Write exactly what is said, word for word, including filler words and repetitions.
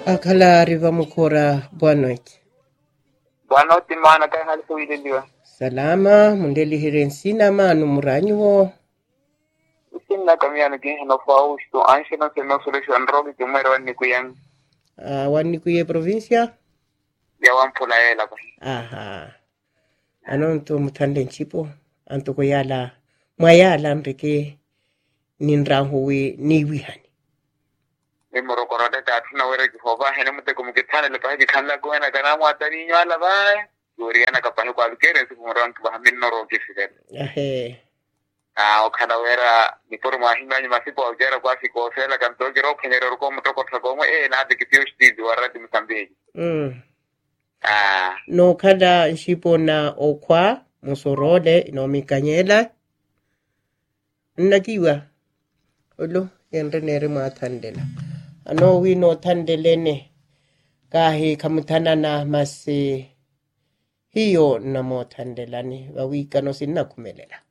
Akala riva mukora boa noite. Boa noite, mana, kaya hali sa wili liwa. Salama, mundeli hirensina manu muranyo wo. Isin na kami ano gin hano Fausto, ansi na sa mga solusyon rogi kumayrawan ni kuyang. Ah, wani kuye provincia? Yawan pula ela ba. Aha. Ano to mutanden chipo? Anto ko yala, mayala mreke ninrahuwe niwihani. May morokorada dati na wera gihoba, hena mo te kumukitana le pahi kanla ko na kana mo atani nyo ala ba. Yuri ana kapano ko alkere su kumurang kubahamin no rogi sila. Ahe. Ah, o kana wera ni por mahima ni masipo aljera kwa si ko sela kan to gero kenero ko mo to ko ko mo e na de kitio sti duara di Mozambique. Mm. Ah, No kada shipo na okwa musorode no mikanyela. Nakiwa. Olo, yenrenere matandela. Ano wino tandelene kahi kamutana na masi hiyo na mo tandelani wawika no sinakumelela.